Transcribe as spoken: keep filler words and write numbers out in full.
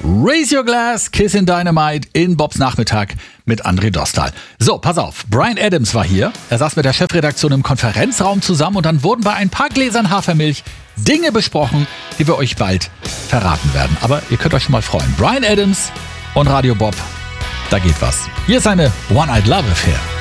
Raise Your Glass, Kissin' Dynamite in Bobs Nachmittag mit André Dostal. So, pass auf, Bryan Adams war hier. Er saß mit der Chefredaktion im Konferenzraum zusammen und dann wurden bei ein paar Gläsern Hafermilch Dinge besprochen, die wir euch bald verraten werden. Aber ihr könnt euch schon mal freuen. Bryan Adams und Radio Bob, da geht was. Hier ist eine One-Eyed Love Affair.